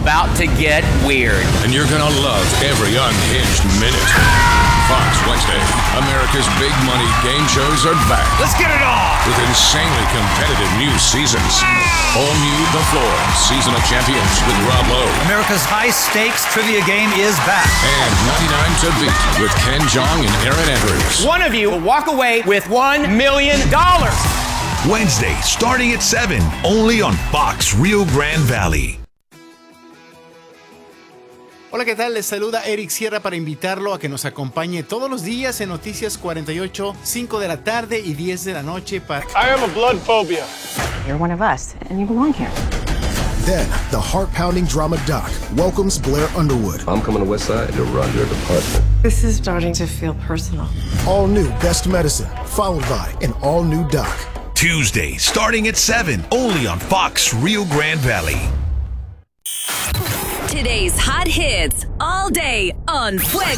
about to get weird. And you're gonna love every unhinged minute. Fox Wednesday, America's big money game shows are back. Let's get it on! With insanely competitive new seasons. All new The Floor, Season of Champions with Rob Lowe. America's high-stakes trivia game is back. And 99 to Beat with Ken Jeong and Aaron Andrews. One of you will walk away with $1 million. Wednesday, starting at 7, only on Fox Rio Grande Valley. Hola, ¿qué tal? Les saluda Eric Sierra para invitarlo a que nos acompañe todos los días en Noticias 48, 5 de la tarde y 10 de la noche para... I have a blood phobia. You're one of us, and you belong here. Then, the heart-pounding drama doc welcomes Blair Underwood. I'm coming to Westside to run your department. This is starting to feel personal. All new Best Medicine, followed by an all-new doc. Tuesday, starting at 7, only on Fox Rio Grande Valley. Today's hot hits all day on Fuego.